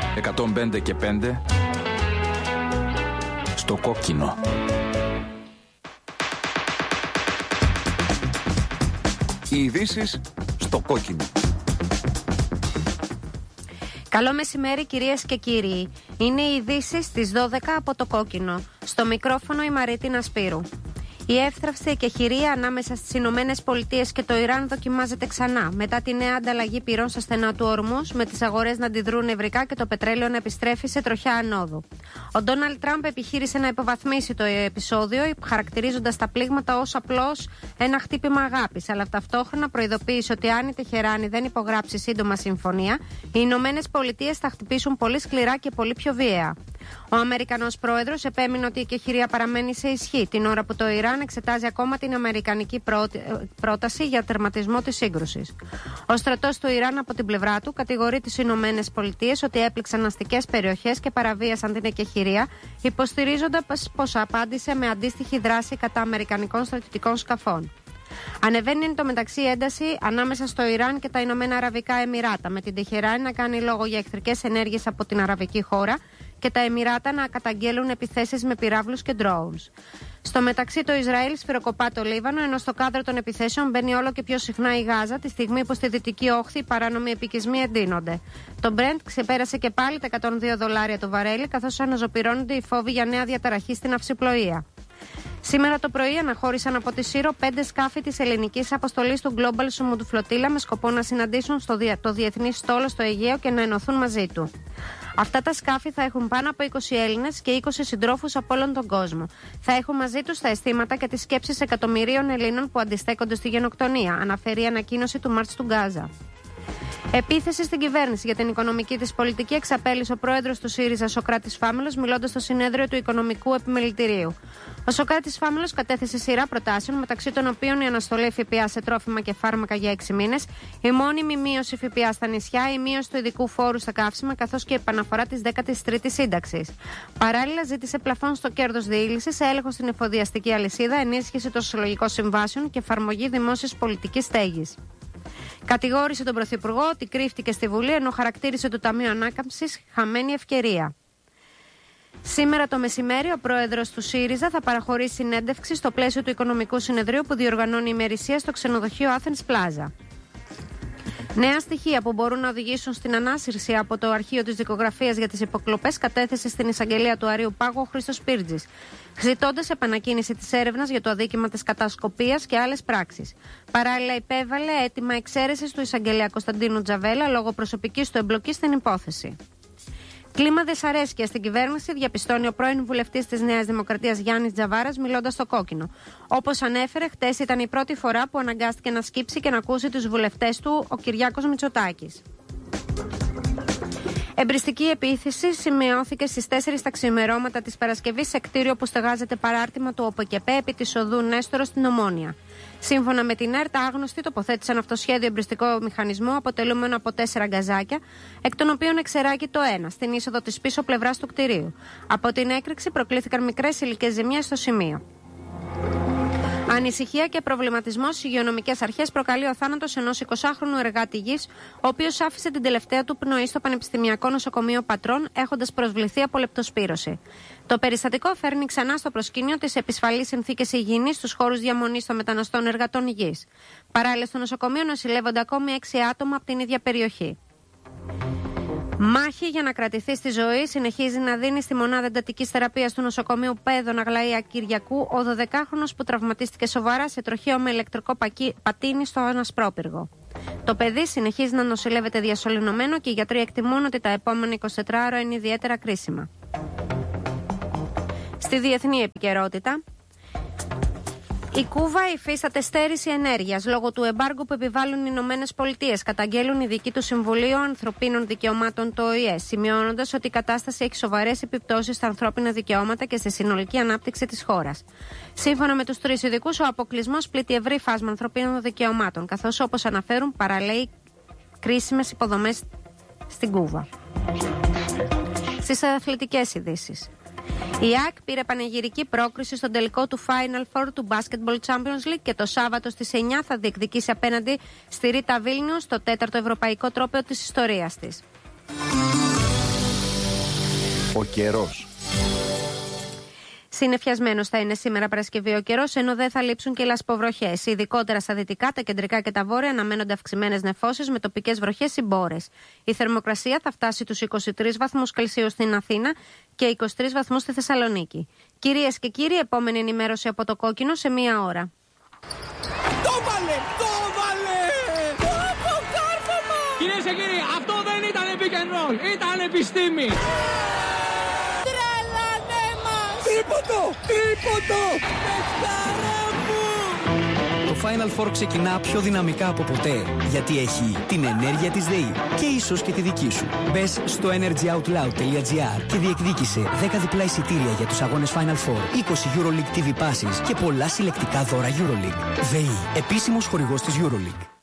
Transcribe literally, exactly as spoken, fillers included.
εκατόν πέντε και πέντε στο κόκκινο. Οι ειδήσεις στο κόκκινο. Καλό μεσημέρι κυρίες και κύριοι. Είναι οι ειδήσεις στις δώδεκα από το κόκκινο. Στο μικρόφωνο η Μαρίτινα Σπύρου. Η εύθραυστη εκεχηρία ανάμεσα στις Ηνωμένες Πολιτείες και το Ιράν δοκιμάζεται ξανά μετά τη νέα ανταλλαγή πυρών στα στενά του Ορμούζ, με τις αγορές να αντιδρούν νευρικά και το πετρέλαιο να επιστρέφει σε τροχιά ανόδου. Ο Ντόναλντ Τραμπ επιχείρησε να υποβαθμίσει το επεισόδιο, χαρακτηρίζοντας τα πλήγματα ως απλώς ένα χτύπημα αγάπης, αλλά ταυτόχρονα προειδοποίησε ότι αν η Τεχεράνη δεν υπογράψει σύντομα συμφωνία, οι Ηνωμένες Πολιτείες θα χτυπήσουν πολύ σκληρά και πολύ πιο βίαια. Ο Αμερικανός πρόεδρος επέμεινε ότι η εκεχηρία παραμένει σε ισχύ, την ώρα που το Ιράν εξετάζει ακόμα την αμερικανική πρόταση για τερματισμό της σύγκρουσης. Ο στρατός του Ιράν από την πλευρά του κατηγορεί τις Ηνωμένες Πολιτείες ότι έπληξαν αστικές περιοχές και παραβίασαν την εκεχηρία, υποστηρίζοντας πως απάντησε με αντίστοιχη δράση κατά αμερικανικών στρατιωτικών σκαφών. Ανεβαίνει εν τω μεταξύ ένταση ανάμεσα στο Ιράν και τα Ηνωμένα Αραβικά Εμιράτα, με την Τεχεράνη να κάνει λόγο για εχθρικές ενέργειες από την αραβική χώρα και τα Εμιράτα να καταγγέλουν επιθέσεις με πυράβλους και drones. Στο μεταξύ, το Ισραήλ σφυροκοπά το Λίβανο, ενώ στο κάδρο των επιθέσεων μπαίνει όλο και πιο συχνά η Γάζα, τη στιγμή που στη δυτική όχθη οι παράνομοι επικισμοί εντείνονται. Το Brent ξεπέρασε και πάλι τα εκατόν δύο δολάρια το βαρέλι, καθώς αναζωπυρώνονται οι φόβοι για νέα διαταραχή στην ναυσιπλοεία. Σήμερα το πρωί αναχώρησαν από τη Σύρο πέντε σκάφη της ελληνικής αποστολής του Global Sumud Flotilla με σκοπό να συναντήσουν στο δια... το διεθνή στόλο στο Αιγαίο και να ενωθούν μαζί του. Αυτά τα σκάφη θα έχουν πάνω από είκοσι Έλληνες και είκοσι συντρόφους από όλον τον κόσμο. Θα έχουν μαζί τους τα αισθήματα και τις σκέψεις εκατομμυρίων Ελλήνων που αντιστέκονται στη γενοκτονία, αναφέρει η ανακοίνωση του Μάρτς του Γκάζα. Επίθεση στην κυβέρνηση για την οικονομική της πολιτική εξαπέλυσε ο πρόεδρος του ΣΥΡΙΖΑ, Σωκράτης Φάμελος, μιλώντας στο συνέδριο του Οικονομικού Επιμελητηρίου. Ο Σωκράτης Φάμελος κατέθεσε σειρά προτάσεων, μεταξύ των οποίων η αναστολή ΦΠΑ σε τρόφιμα και φάρμακα για έξι μήνες, η μόνιμη μείωση ΦΠΑ στα νησιά, η μείωση του ειδικού φόρου στα καύσιμα, καθώς και η επαναφορά της δέκατης τρίτης σύνταξης. Παράλληλα, ζήτησε πλαφόν στο κέρδος διήλυσης, έλεγχο στην εφοδιαστική αλυσίδα, ενίσχυση των συλλογικών συμβάσεων και εφαρμογή δημόσιας πολιτικής στέγης. Κατηγόρησε τον Πρωθυπουργό ότι κρύφτηκε στη Βουλή, ενώ χαρακτήρισε το Ταμείο Ανάκαμψης χαμένη ευκαιρία. Σήμερα το μεσημέρι, ο πρόεδρος του ΣΥΡΙΖΑ θα παραχωρήσει συνέντευξη στο πλαίσιο του Οικονομικού Συνεδρίου που διοργανώνει η ημερησία στο ξενοδοχείο Athens Plaza. Νέα στοιχεία που μπορούν να οδηγήσουν στην ανάσυρση από το αρχείο της δικογραφίας για τις υποκλοπές κατέθεσε στην εισαγγελία του Αρείου Πάγου ο Χρήστος Πύρτζης, ζητώντας επανακίνηση της έρευνας για το αδίκημα της κατασκοπίας και άλλες πράξεις. Παράλληλα, υπέβαλε αίτημα εξαίρεσης του εισαγγελέα Κωνσταντίνου Τζαβέλα λόγω προσωπικής του εμπλοκής στην υπόθεση. Κλίμα δυσαρέσκεια στην κυβέρνηση διαπιστώνει ο πρώην βουλευτής της Νέας Δημοκρατίας Γιάννης Τζαβάρας, μιλώντας στο κόκκινο. Όπως ανέφερε, χτες ήταν η πρώτη φορά που αναγκάστηκε να σκύψει και να ακούσει τους βουλευτές του ο Κυριάκος Μητσοτάκης. Εμπριστική επίθεση σημειώθηκε στις τέσσερις τα ξημερώματα της Παρασκευής σε κτίριο που στεγάζεται παράρτημα του ΟΠΕΚΕΠΕ επί της οδού Νέστορο στην Ομόνια. Σύμφωνα με την ΕΡΤ, άγνωστοι τοποθέτησαν αυτοσχέδιο εμπριστικό μηχανισμό αποτελούμενο από τέσσερα γκαζάκια, εκ των οποίων εξεράγει το ένα, στην είσοδο της πίσω πλευράς του κτηρίου. Από την έκρηξη προκλήθηκαν μικρές υλικές ζημιές στο σημείο. Ανησυχία και προβληματισμό στις υγειονομικές αρχές προκαλεί ο θάνατος ενός εικοσάχρονου εργάτη γης, ο οποίος άφησε την τελευταία του πνοή στο Πανεπιστημιακό Νοσοκομείο Πατρών, έχοντας προσβληθεί από λεπτοσπύρωση. Το περιστατικό φέρνει ξανά στο προσκήνιο τις επισφαλείς συνθήκες υγιεινής στους χώρους διαμονής των μεταναστών εργατών υγιής. Παράλληλα, στο νοσοκομείο νοσηλεύονται ακόμη έξι άτομα από την ίδια περιοχή. Μάχη για να κρατηθεί στη ζωή συνεχίζει να δίνει στη μονάδα εντατικής θεραπείας του νοσοκομείου Παίδων Αγλαία Κυριακού ο δωδεκάχρονος που τραυματίστηκε σοβαρά σε τροχαίο με ηλεκτρικό πατίνι στο Ανασπρόπυργο. Το παιδί συνεχίζει να νοσηλεύεται διασωληνωμένο και οι γιατροί εκτιμούν ότι τα επόμενα εικοσιτέσσερις ώρα είναι ιδιαίτερα κρίσιμα. Στη διεθνή επικαιρότητα, η Κούβα υφίσταται στέρηση ενέργειας λόγω του εμπάργου που επιβάλλουν οι Ηνωμένες Πολιτείες, καταγγέλουν οι ειδικοί του Συμβουλίου Ανθρωπίνων Δικαιωμάτων του Ο Η Ε, σημειώνοντας ότι η κατάσταση έχει σοβαρές επιπτώσεις στα ανθρώπινα δικαιώματα και στη συνολική ανάπτυξη της χώρας. Σύμφωνα με τους τρεις ειδικούς, ο αποκλεισμός πλήττει ευρύ φάσμα ανθρωπίνων δικαιωμάτων, καθώς όπως αναφέρουν παραλέει κρίσιμες υποδομές στην Κούβα. Στις αθλητικές ειδήσεις. Η ΑΕΚ πήρε πανηγυρική πρόκριση στον τελικό του Final Four του Basketball Champions League και το Σάββατο στις εννιά θα διεκδικήσει απέναντι στη Ρίτα Βίλνιους το τέταρτο ευρωπαϊκό τρόπαιο της ιστορίας της. Ο καιρός. Συννεφιασμένος θα είναι σήμερα Παρασκευή ο καιρός, ενώ δεν θα λείψουν και λασποβροχές. Ειδικότερα στα δυτικά, τα κεντρικά και τα βόρεια αναμένονται αυξημένες νεφώσεις με τοπικές βροχές ή μπόρες. Η θερμοκρασία θα φτάσει τους είκοσι τρεις βαθμούς Κελσίου στην Αθήνα και είκοσι τρεις βαθμούς στη Θεσσαλονίκη. Κυρίες και κύριοι, επόμενη ενημέρωση από το Κόκκινο σε μία ώρα. Το βάλε! Το βάλε! Το κάρφωμα! Κυρίες και κύριοι, αυτό δεν ήταν pick and roll, ήταν επιστήμη! Τρίποντο! Τρίποντο! Πεχτάρα μου! Το Final Four ξεκινά πιο δυναμικά από ποτέ, γιατί έχει την ενέργεια της ΔΕΗ και ίσως και τη δική σου. Μπες στο energyoutloud τελεία gr και διεκδίκησε δέκα διπλά εισιτήρια για τους αγώνες Final Four, είκοσι EuroLeague τι βι Passes και πολλά συλλεκτικά δώρα EuroLeague. ΔΕΗ, επίσημος χορηγός της EuroLeague.